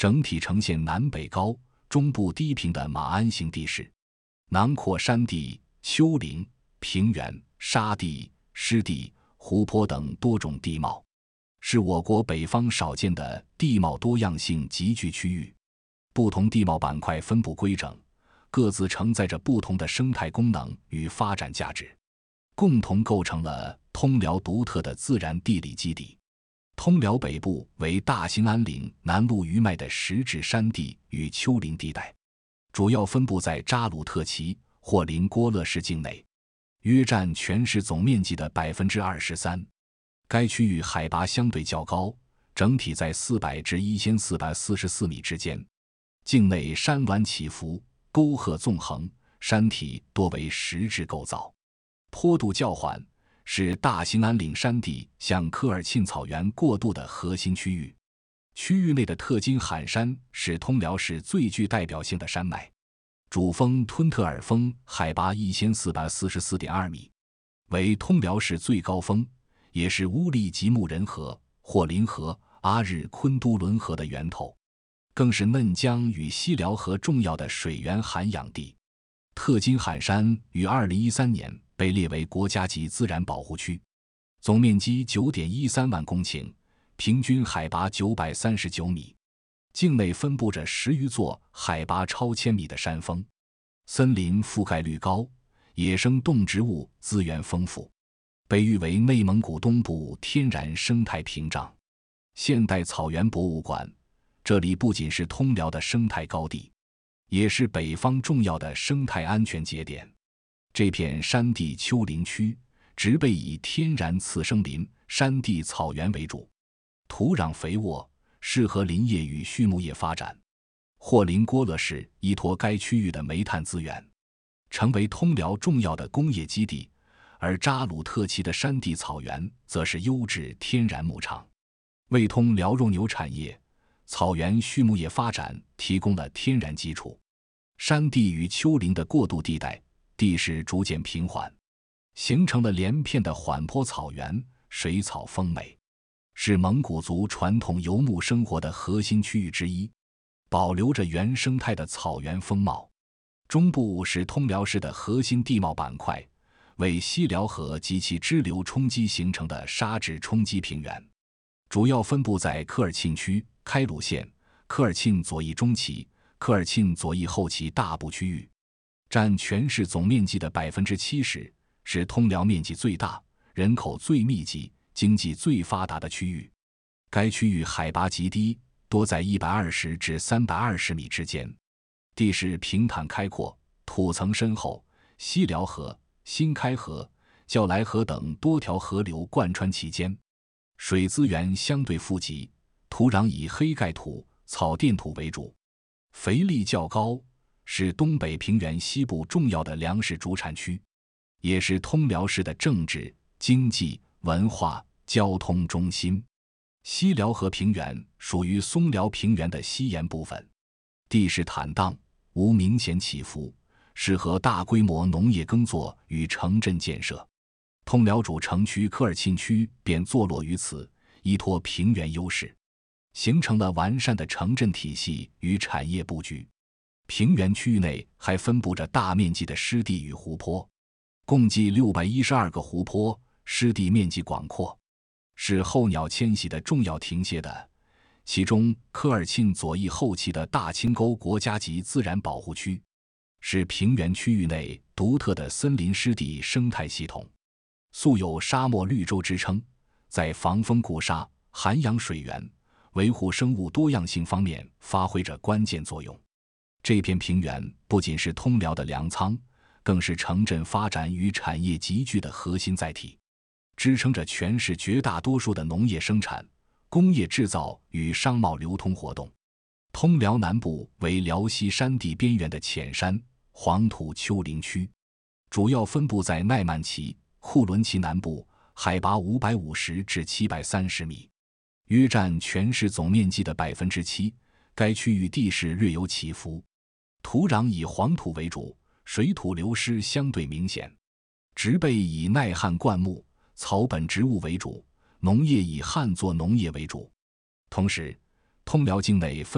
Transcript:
整体呈现南北高、中部低平的马鞍形地势，囊括山地、丘陵、平原、沙地、湿地、湖泊等多种地貌，是我国北方少见的地貌多样性集聚区域。不同地貌板块分布规整，各自承载着不同的生态功能与发展价值，共同构成了通辽独特的自然地理基底。通辽北部为大兴安岭南麓余脉的石质山地与丘陵地带，主要分布在扎鲁特旗、霍林郭勒市境内，约占全市总面积的 23%。该区域海拔相对较高，整体在400至1444米之间，境内山峦起伏，沟壑纵横，山体多为石质构造，坡度较缓，是大兴安岭山地向科尔沁草原过渡的核心区域。区域内的特金罕山是通辽市最具代表性的山脉，主峰吞特尔峰海拔1444.2米，为通辽市最高峰，也是乌力吉木仁河、霍林河、阿日昆都伦河的源头，更是嫩江与西辽河重要的水源涵养地。特金罕山于2013年被列为国家级自然保护区，总面积 9.13 万公顷，平均海拔939米，境内分布着10余座海拔超1000米的山峰，森林覆盖率高，野生动植物资源丰富，被誉为内蒙古东部天然生态屏障。现代草原博物馆，这里不仅是通辽的生态高地，也是北方重要的生态安全节点。这片山地丘陵区植被以天然次生林、山地草原为主，土壤肥沃，适合林业与畜牧业发展。霍林郭勒市依托该区域的煤炭资源，成为通辽重要的工业基地，而扎鲁特旗的山地草原则是优质天然牧场，为通辽肉牛产业、草原畜牧业发展提供了天然基础。山地与丘陵的过渡地带，地势逐渐平缓，形成了连片的缓坡草原，水草丰美，是蒙古族传统游牧生活的核心区域之一，保留着原生态的草原风貌。中部是通辽市的核心地貌板块，为西辽河及其支流冲积形成的沙质冲积平原，主要分布在科尔沁区、开鲁县、科尔沁左翼中旗、科尔沁左翼后旗大部区域，占全市总面积的 70%， 是通辽面积最大、人口最密集、经济最发达的区域。该区域海拔极低，多在120至320米之间，地势平坦开阔，土层深厚，西辽河、新开河、叫来河等多条河流贯穿其间，水资源相对富集，土壤以黑盖土、草甸土为主，肥力较高，是东北平原西部重要的粮食主产区，也是通辽市的政治、经济、文化、交通中心。西辽河平原属于松辽平原的西沿部分，地势坦荡，无明显起伏，适合大规模农业耕作与城镇建设。通辽主城区科尔沁区便坐落于此，依托平原优势，形成了完善的城镇体系与产业布局。平原区域内还分布着大面积的湿地与湖泊，共计612个湖泊，湿地面积广阔，是候鸟迁徙的重要停歇的。其中科尔沁左翼后旗的大青沟国家级自然保护区，是平原区域内独特的森林湿地生态系统，素有沙漠绿洲之称，在防风固沙、涵养水源、维护生物多样性方面发挥着关键作用。这片平原不仅是通辽的粮仓，更是城镇发展与产业集聚的核心载体，支撑着全市绝大多数的农业生产、工业制造与商贸流通活动。通辽南部为辽西山地边缘的浅山、黄土丘陵区，主要分布在奈曼旗、库伦旗南部，海拔550至730米，约占全市总面积的 7%。该区域地势略有起伏，土壤以黄土为主，水土流失相对明显，植被以耐旱灌木、草本植物为主，农业以旱作农业为主。同时，通辽境内分